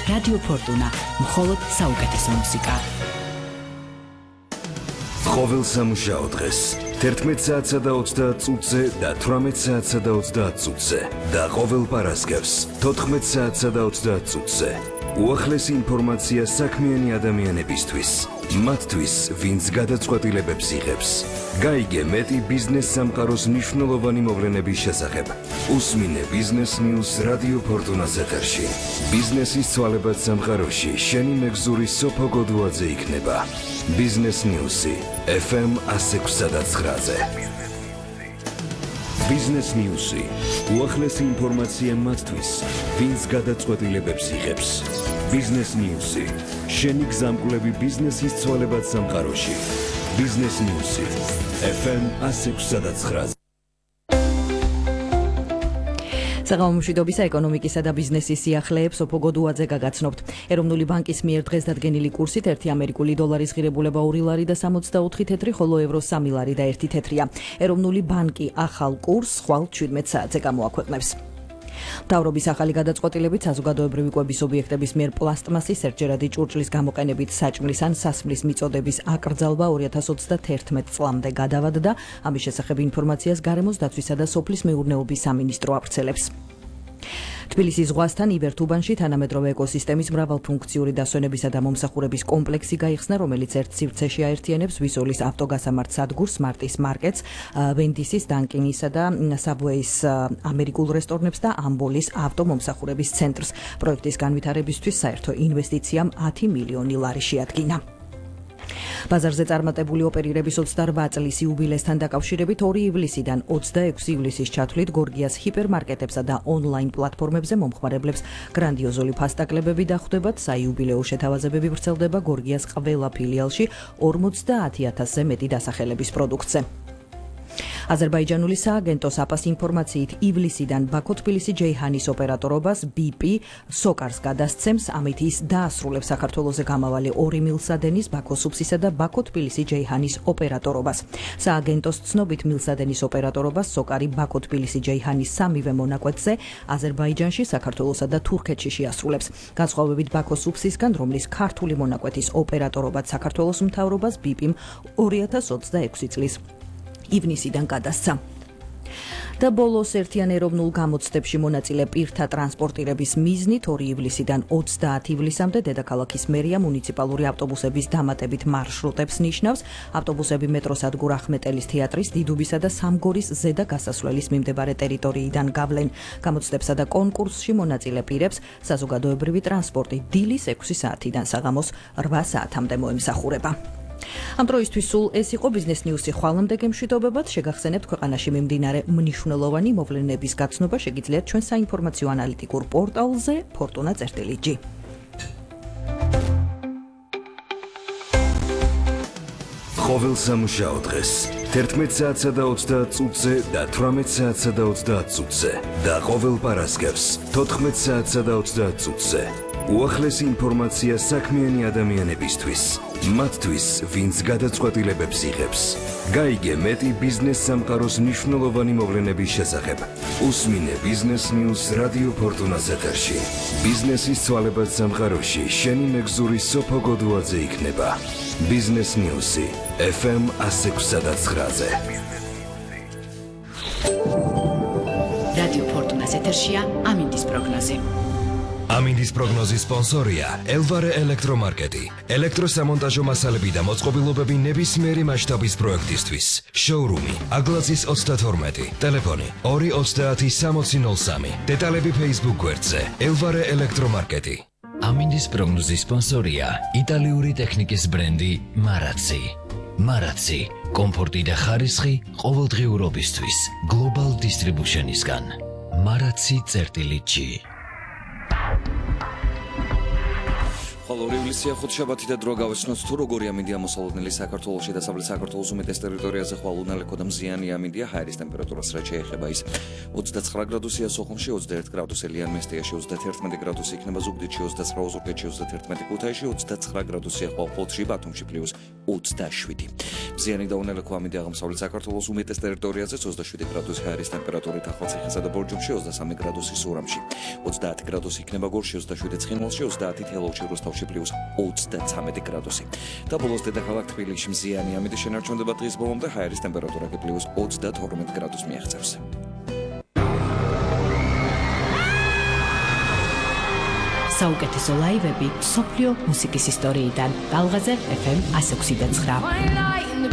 რადიო ფორტუნა, მხოლოდ საუკეთესო მუსიკა. ყოველ სამუშაო დღეს 11 საათსა და 30 წუთზე და 18 საათსა და 30 წუთზე და ყოველ პარასკევს 14 საათსა და 30 წუთზე. უახლესი ინფორმაცია საქმიანი ადამიანებისთვის, მათთვის, ვინც გადაწყვეტილებებს იღებს. გაიგე მეტი ბიზნეს სამყაროს მნიშვნელოვანი მოვლენების შესახებ. უსმინე ბიზნეს ნიუს რადიო ფორტუნას ეთერში. ბიზნესის ცვალებად სამყაროში შენი მეგზური სოფო გოდუაძე იქნება. ბიზნეს ნიუსი FM 106.9-ზე. ბიზნეს ნიუსი. უახლესი ინფორმაცია მათთვის, ვინც გადაწყვეტილებებს იღებს. ბიზნეს ნიუსი. შენი გზამკვლევი ბიზნესის ცვალებად სამყაროში. ბიზნეს ნიუსი. FM 106.9-ზე. საღამომშვიდობისა ეკონომიკისა და ბიზნესის სიახლეებს ოფო გოდუაძე გაგაცნობთ. ეროვნული ბანკის მიერ დღეს დადგენილი კურსით 1 ამერიკული დოლარის ღირებულება 2 ლარი და 64 თეთრი, ხოლო ევრო 3 ლარი და 1 თეთრია. ეროვნული ბანკი ახალ კურსს ხვალ 17 საათზე გამოაქვეყნებს. მთავრობის ახალი გადაწყვეტილებით საზოგადოებრივი კვების ობიექტების მიერ პლასტმასის ერთჯერადი ჭურჭლის გამოყენებით საჭმლის ან სასმლის მიწოდების აკრძალვა 2021 წლამდე გადავადდა. ამის შესახებ ინფორმაციას გარემოს დაცვისა და სოფლის მეურნეობის სამინისტრო ავრცელებს. თბილისის ზღვასთან იბერტუბანში თანამედროვე ეკოსისტემის მრავალფუნქციური დასვენებისა და მომსახურების კომპლექსი გაიხსნა, რომელიც ერთ სივრცეში აერთიანებს ვისოლის ავტოგასამართ სადგურს, მარტის მარკეტს, ვენდისის, დანკინისა და საბვეის ამერიკულ რესტორნებს და ამბოლის ავტომომსახურების ცენტრს. პროექტის განვითარებისთვის საერთო ინვესტიციამ 10 მილიონი ლარი შეადგინა. ბაზარზე წარმატებული ოპერირების 28 წლის იუბილესთან დაკავშირებით 2 ივლისიდან 26 ივლისის ჩათვლით გორგიას ჰიპერმარკეტებსა და ონლაინ პლატფორმებზე მომხმარებლებს გრანდიოზული ფასტაკლებები დახვდებათ. საიუბილეო შეთავაზებები ვრცელდება გორგიას ყველა ფილიალში 50,000-ზე მეტი დასახელების პროდუქტზე. აზერბაიჯანული სააგენტო საპას ინფორმაციით ივლისიდან ბაქო-თბილისი ჯეიჰანის ოპერატორობას BP სოკარს გადასცემს, ამით ის დაასრულებს საქართველოზე გამავალი 2 მილსადენის ბაქო-სუფსისა და ბაქო-თბილისი ჯეიჰანის ოპერატორობას. სააგენტოს ცნობით მილსადენის ოპერატორობას სოკარი ბაქო-თბილისი ჯეიჰანის 3-ვე მონაკვეთზე აზერბაიჯანში, საქართველოსა და თურქეთში შეასრულებს. განსხვავებით ბაქო-სუფსისგან, რომლის ქართული მონაკვეთის ოპერატორობაც საქართველოს მთავრობას BP-მ 2026 წლის ივნისიდან გადასცა. და ბოლოს ერთიან ეროვნულ გამოცდებში მონაწილე პირთა ტრანსპორტირების მიზნით 2 ივლისიდან 30 ივლისამდე დედაქალაქის მერია მუნიციპალური ავტობუსების დამატებით მარშრუტებს ნიშნავს. ავტობუსები მეტროსადგურ ახმეტელის თეატრის, დიდუბისა და სამგორის ზედა გასასვლელის მიმდებარე ტერიტორიიდან გავლენ. გამოცდებსა და კონკურსში მონაწილე პირებს საზოგადოებრივი ტრანსპორტი დილის 6 საათიდან საღამოს 8 საათამდე მოემსახურება. ამ დროისთვის სულ ეს იყო ბიზნეს ნიუსი. ხვალამდე გემშვიდობებად, შეგახსენებთ ქვეყანაში მიმდინარე მნიშვნელოვანი მოვლენების გაცნობა შეგიძლიათ ჩვენ საინფორმაციო ანალიტიკურ პორტალზე fortuna.gr. ყოველ სამუშაო დღეს 11 საათსა და 30 წუთზე და 18 საათსა და 30 წუთზე და ყოველ პარასკევს 14 საათსა და 30 წუთზე. უახლესი ინფორმაცია საქმიანი ადამიანებისთვის, მათთვის, ვინც გადაწყვეტილებებს იღებს. გაიგე მეტი ბიზნეს სამყაროს მნიშვნელოვანი მოვლენების შესახებ. უსმინე ბიზნეს ნიუს რადიო ფორტუნას ეთერში. ბიზნესის ცვალებად სამყაროში შენი მეგზური სოფო გოდუაძე იქნება. ბიზნეს ნიუსი FM 106.9-ზე. რადიო ფორტუნას ეთერშია ამინდის პროგნოზი. ამინდის პროგნოზის სპონსორია ელვარე ელექტრომარკეტი. ელექტროსამონტაჟო მასალები და მოწყობილობები ნებისმიერი მასშტაბის პროექტისთვის. შოურუმი აგლაძის 32, ტელეფონი 230-6003. დეტალები Facebook გვერდზე ელვარე ელექტრომარკეტი. ამინდის პროგნოზის სპონსორია იტალიური ტექნიკის ბრენდი მარაცი. მარაცი, კომფორტი და ხარისხი ყოველდღიურობისთვის. Global Distribution-ისგან. maracsi.g ალო ივლისია ხუთშაბათი და დრო გავეცნოთ თუ როგორია მინდია მოსალოდნელი საქართველოში და დასავლეთ საქართველოს უმეტეს ტერიტორიაზე ხვალ უნალექო და მზიანია მინდია ჰაერის ტემპერატურას რაც შეეხება ის 29 გრადუსია სოხუმში 21 გრადუსი ლიანმესტიაში 31 გრადუსი იქნება ზუგდიდში 29 ოზურგეთში 31 ქუთაისში 29 გრადუსია ხვალ ფოთში ბათუმში +27 მზიანი და უნალექო მინდია აღმოსავლეთ საქართველოს უმეტეს ტერიტორიაზე 27 გრადუსი ჰაერის ტემპერატურით ახალციხესა და ბორჯომში 23 გრადუსი სურამში 30 გრადუსი იქნება გორში 27 ცხინვალში 30 თელავში რუსთავში +23 გრადუსი. და ბოლოს დედაქალაქ თბილისში მზიანი ამით შენარჩუნდება დღის ბოლომდე ჰაერის ტემპერატურა +32 გრადუსს მიაღწევს. საუკეთესო ლაივები სოფლიო მუსიკის ისტორიიდან. ტალღაზე FM 106.9.